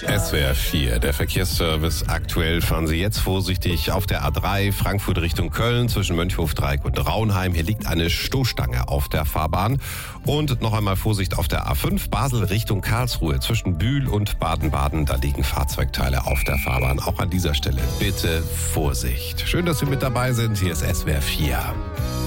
SWR 4, der Verkehrsservice. Aktuell fahren Sie jetzt vorsichtig auf der A3 Frankfurt Richtung Köln zwischen Mönchhofdreieck und Raunheim. Hier liegt eine Stoßstange auf der Fahrbahn. Und noch einmal Vorsicht auf der A5 Basel Richtung Karlsruhe zwischen Bühl und Baden-Baden. Da liegen Fahrzeugteile auf der Fahrbahn. Auch an dieser Stelle bitte Vorsicht. Schön, dass Sie mit dabei sind. Hier ist SWR 4.